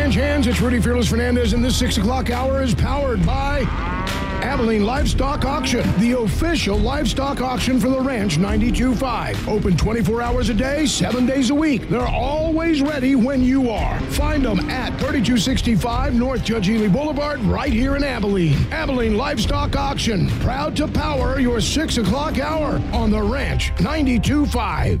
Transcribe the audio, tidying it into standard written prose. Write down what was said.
ranch hands, it's Rudy Fearless Fernandez, and this 6 o'clock hour is powered by Abilene Livestock Auction, the official livestock auction for the Ranch 92.5. Open 24 hours a day, 7 days a week. They're always ready when you are. Find them at 3265 North Judge Ely Boulevard, right here in Abilene. Abilene Livestock Auction, proud to power your 6 o'clock hour on the Ranch 92.5.